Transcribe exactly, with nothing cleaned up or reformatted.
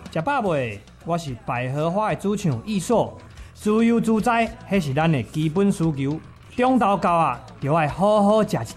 食饱未？我是百合花的主唱艺硕，自由自在，迄是咱的基本需求。中昼到啊，就爱好好食一